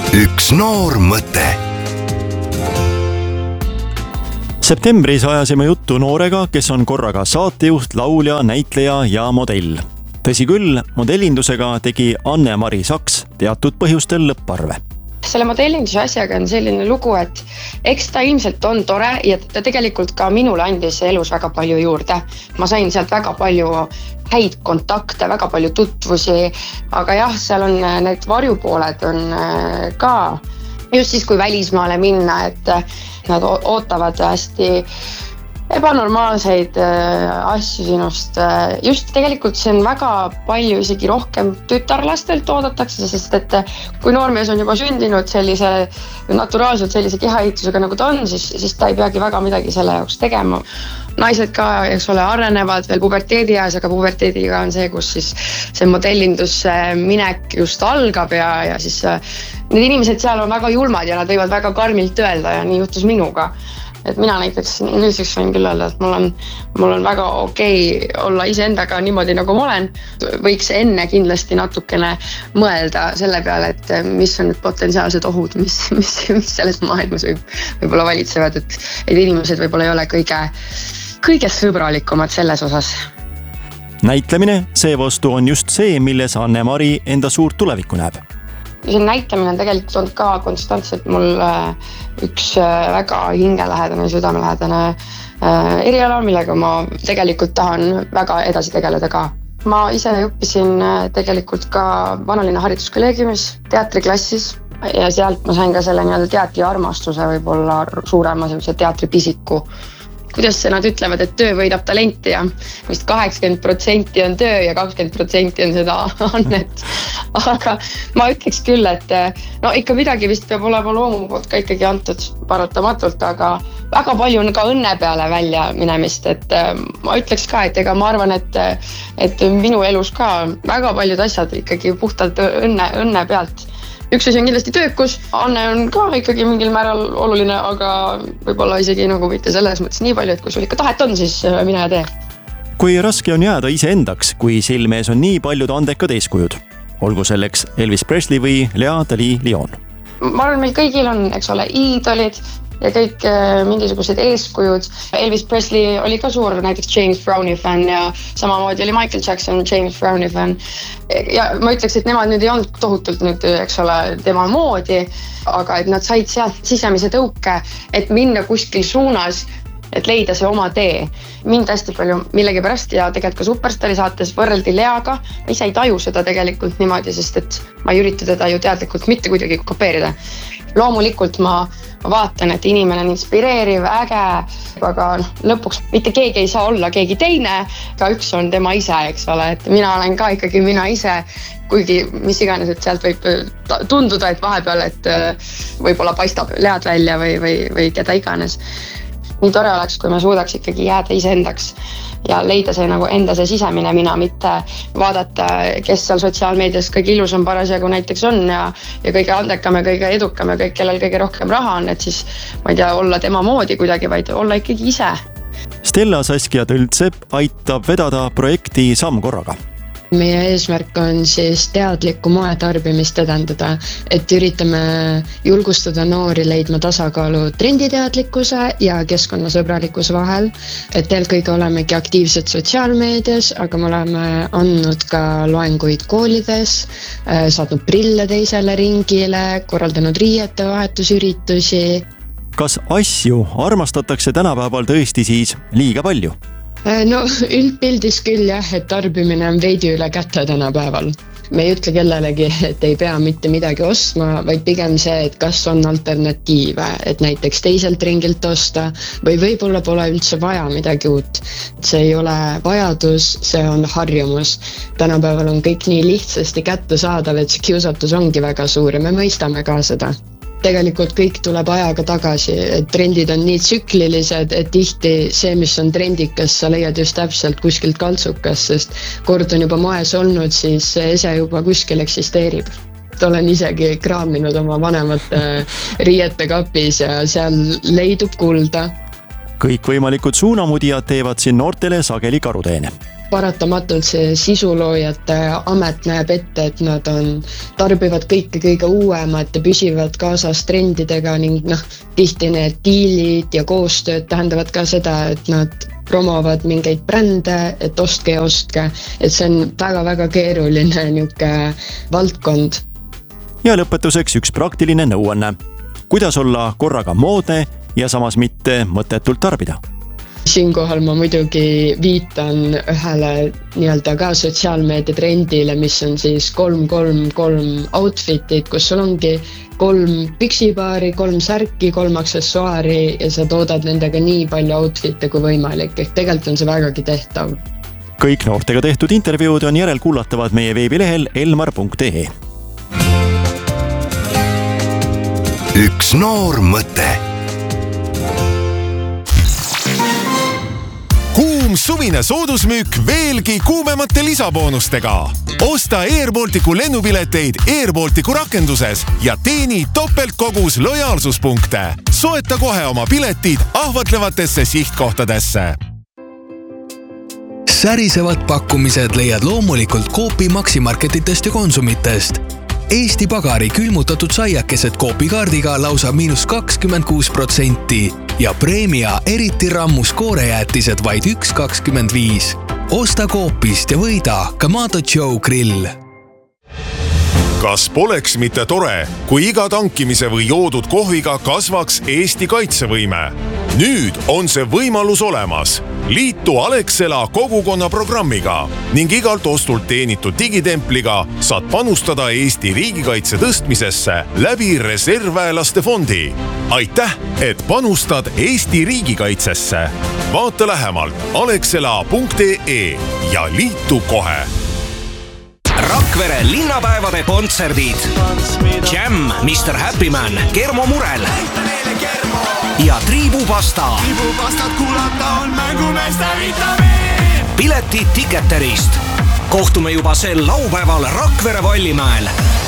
üks noor mõte. Septembris ajasime juttu noorega, kes on korraga saatejuht, laulja, näitleja ja modell. Tõsi küll, modellindusega tegi Anne-Mari Saks teatud põhjustel lõpparve. Selle modellinduse asjaga on selline lugu, et eks ta ilmselt on tore ja ta tegelikult ka minule andis elus väga palju juurde. Ma sain sealt väga palju häid kontakte, väga palju tutvusi, aga jah, seal on need varjupooled on ka just siis, kui välismaale minna, et nad ootavad hästi ebanormaalseid asju sinust. Just tegelikult see on väga palju isegi rohkem tütarlastelt oodatakse, sest et kui noormees on juba sündinud naturaalselt sellise kehaehitusega nagu ta on, siis ta ei peagi väga midagi selle jaoks tegema. Naised ka, eks ole, arenevad veel puberteedi ajas, aga puberteediga on see, kus siis see modellindus minek just algab ja siis need inimesed seal on väga julmad ja nad võivad väga karmilt öelda ja nii juhtus minuga. Et mina näiteks nüüdseks võin küll öelda, et mul on väga okei olla iseendaga niimoodi, nagu ma olen. Võiks enne kindlasti natukene mõelda selle peale, et mis on need potentsiaalsed ohud, mis selles maailmas võib-olla valitsevad, et inimesed võib-olla ei ole kõige sõbralikumad selles osas. Näitlemine seevastu on just see, milles Anne-Mari enda suurt tulevikku näeb. See näitamine on tegelikult olnud ka konstantselt mul üks väga hingelähedane, südamelähedane eriala, millega ma tegelikult tahan väga edasi tegeleda ka. Ma ise õppisin tegelikult ka Vanalinna hariduskolleegiumis teatriklassis ja sealt ma sain ka selle teatri armastuse võib-olla suurema teatripisiku. Kuidas nad ütlevad, et töö võidab talenti ja vist 80% on töö ja 20% on seda annet. Aga ma ütleks küll, et ikka midagi vist peab olema loomu poolt ka ikkagi antud paratamatult, aga väga palju on ka õnne peale välja minemist. Et ma ütleks ka, et ma arvan, et minu elus ka väga paljud asjad ikkagi puhtalt õnne pealt. Üks asi on kindlasti töökus, Anne on ka ikkagi mingil määral oluline, aga võib-olla isegi mitte selles mõttes nii palju, et kui sul ikka tahet on, siis mine ja tee. Kui raske on jääda iseendaks, kui silmees on nii paljud andekad eeskujud? Olgu selleks Elvis Presley või Lea Dali-Lion. Ma arvan, meil kõigil on, eks ole, iidolid ja kõik mingisugused eeskujud. Elvis Presley oli ka suur näiteks James Browni fänn ja samamoodi oli Michael Jackson James Browni fänn. Ja ma ütleks, et nemad nüüd ei olnud tohutult nüüd, eks ole, tema moodi, aga et nad said sealt sisemise tõuke, et minna kuskil suunas, et leida see oma tee. Mind hästi palju millegi pärast ja tegelikult ka Superstari saates võrreldi Leaga. Ma ise ei taju seda tegelikult niimoodi, sest et ma ei ürita teda ju teadlikult mitte kuidagi kopeerida. Loomulikult ma vaatan, et inimene on inspireeriv, äge, aga lõpuks mitte keegi ei saa olla keegi teine, ka üks on tema ise, eks ole, et mina olen ka ikkagi mina ise, kuigi mis iganes, et sealt võib tunduda, et vahepeal, et võib-olla paistab Lead välja või keda iganes. Nii tore oleks, kui me suudaks ikkagi jääda iseendaks ja leida see enda see sisemine mina, mitte vaadata, kes seal sotsiaalmeedias kõige ilusam parasjagu näiteks on ja kõige andekam ja kõige edukam ja kõik, kellel kõige rohkem raha on, et siis ma ei tea, olla tema moodi kuidagi, vaid olla ikkagi ise. Stella Saskia Tõltsepp aitab vedada projekti Samm korraga. Meie eesmärk on siis teadlikku moetarbimist edendada, et üritame julgustada noori leidma tasakaalu trenditeadlikkuse ja keskkonnasõbralikkuse vahel. Et eelkõige olemegi aktiivsed sotsiaalmeedias, aga me oleme andnud ka loenguid koolides, saatnud prille teisele ringile, korraldanud riiete vahetusüritusi. Kas asju armastatakse tänapäeval tõesti siis liiga palju? No üldpildis küll jah, et tarbimine on veidi üle kätte tänapäeval. Me ei ütle kellelegi, et ei pea mitte midagi ostma, vaid pigem see, et kas on alternatiive, et näiteks teiselt ringilt osta või võib-olla pole üldse vaja midagi uut. See ei ole vajadus, see on harjumus. Tänapäeval on kõik nii lihtsasti kättesaadav, et see kiusatus ongi väga suur ja me mõistame ka seda. Tegelikult kõik tuleb ajaga tagasi, et trendid on nii tsüklilised, et tihti see, mis on trendikas, sa leiad just täpselt kuskilt kaltsukas, sest kord on juba moes olnud, siis see ese juba kuskil eksisteerib. Olen isegi kraaminud oma vanemate riiete kapis ja seal leidub kulda. Kõik võimalikud suunamudijad teevad siin noortele sageli karuteene. paratamatult see sisuloojate amet näeb ette, et nad tarbivad kõike kõige uuemat ja püsivad kaasas trendidega ning tihti need diilid ja koostööd tähendavad ka seda, et nad promovad mingeid brände, et ostke ja ostke, et see on väga-väga keeruline niisugune valdkond. Ja lõpetuseks üks praktiline nõuanne. Kuidas olla korraga moodne ja samas mitte mõttetult tarbida? Siinkohal ma muidugi viitan ühele nii-öelda ka sotsiaalmeedia trendile, mis on siis 3-3-3 outfitit, kus sul ongi 3 püksipaari, 3 särki, 3 aksessuaari ja sa toodad nendega nii palju outfite kui võimalik, ehk tegelikult on see vägagi tehtav. Kõik noortega tehtud intervjuud on järelkuulatavad meie veebilehel elmar.ee. Üks noor mõte. Kuum suvine soodusmüük veelgi kuumemate lisaboonustega. Osta Air Balticu lennupileteid Air Balticu rakenduses ja teeni topeltkogus lojaalsuspunkte. Soeta kohe oma piletid ahvatlevatesse sihtkohtadesse. Särisevad pakkumised leiad loomulikult Coopi maksimarketitest ja konsumitest. Eesti Pagari külmutatud saiakesed Coopi kaardiga lausa -26% ja Premia eriti rammus koorejäätised vaid 1,25. Osta Coopist ja võida Kamado Joe grill. Kas poleks mitte tore, kui iga tankimise või joodud kohviga kasvaks Eesti kaitsevõime? Nüüd on see võimalus olemas. Liitu Alexela kogukonna programmiga ning igalt ostult teenitud digitempliga saad panustada Eesti riigikaitse tõstmisesse läbi reservväelaste fondi. Aitäh, et panustad Eesti riigikaitsesse. Vaata lähemalt alexela.ee ja liitu kohe. Rakvere linnapäevade kontserdid. Jam, Mr. Happy Man, Kermo Murel ja Triibupasta. Triibupastat kuulata on mängumeeste vitamiin. Piletid Ticketerist. Kohtume juba sel laupäeval Rakvere Vallimäel.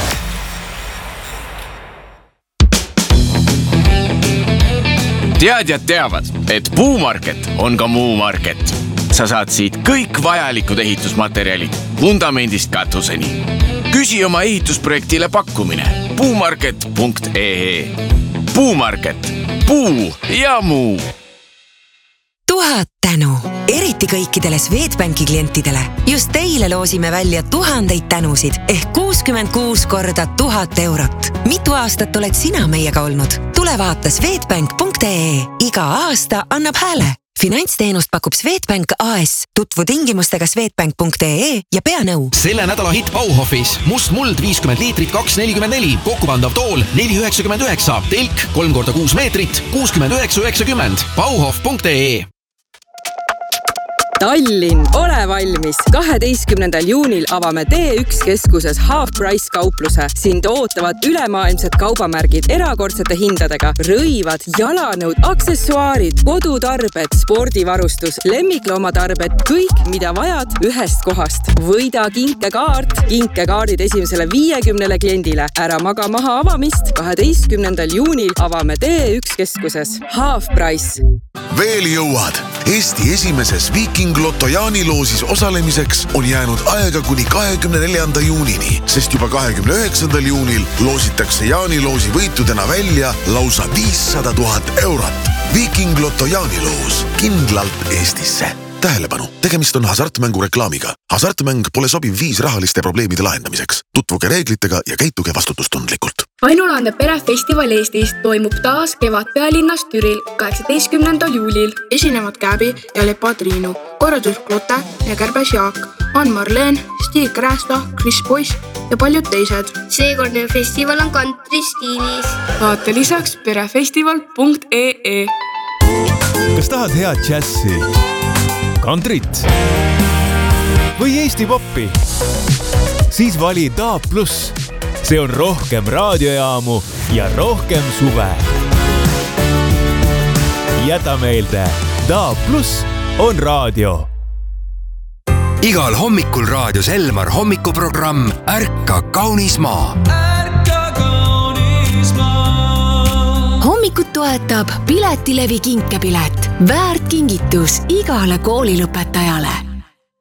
Teadjad teavad, et Puumarket on ka Muumarket. Sa saad siit kõik vajalikud ehitusmaterjalid, vundamendist katuseni. Küsi oma ehitusprojektile pakkumine puumarket.ee. Puumarket. Puu ja muu. 1000 tänu. Eriti kõikidele Swedbanki klientidele. Just teile loosime välja 1000 tänusid ehk 66 korda 1000 eurot. Mitu aastat oled sina meiega olnud? Tule vaata swedbank.ee. Iga aasta annab hääle. Finantsteenust pakub Swedbank AS. Tutvu tingimustega swedbank.ee ja pea nõu. Selle nädala hit Bauhofis. Must muld 50 liitrit 2,44. Kokkupandav tool 4,99. Telk 3x6 meetrit 69,90. Bauhof.ee. Tallinn, ole valmis! 12. juunil avame D1 keskuses Half Price kaupluse. Sind ootavad ülemaailmsed kaubamärgid erakordsete hindadega. Rõivad, jalanõud, aksessuaarid, kodutarbed, spordivarustus, lemmikloomatarbed, kõik, mida vajad ühest kohast. Võida kinkekaart, kinkekaardid esimesele 50 kliendile. Ära maga maha avamist. 12. juunil avame D1 keskuses Half Price. Veel jõuad! Eesti esimeses Viking Lotto jaaniloosis osalemiseks on jäänud aega kuni 24. juunini, sest juba 29. juunil loositakse jaaniloosi võitudena välja lausa 500 000 eurot. Viking Lotto jaaniloos kindlalt Eestisse. Tähelepanu, tegemist on hasartmängu reklaamiga. Hasartmäng pole sobiv viis rahaliste probleemide lahendamiseks. Tutvuge reeglitega ja käituge vastutustundlikult. Ainulaadne perefestival Eestis toimub taas kevad pealinnas Türil 18. juulil. Esinevad Käbi ja Lepa Triinu, korraldus Klote ja Kärbes Jaak, Ann-Marleen, Stig Räästa, Chris Boyce ja paljud teised. Seekordne festival on country stiilis. Vaata lisaks perefestival.ee. Kas tahad head džässi? Countryt või Eesti poppi? Siis vali DAB+. See on rohkem raadiojaamu ja rohkem suve. Jäta meelde, DAB+ on raadio. Igal hommikul raadios Elmar hommikuprogramm Ärka kaunis maa. Hommikut toetab Piletilevi kinkepilet. Väärt kingitus igale koolilõpetajale.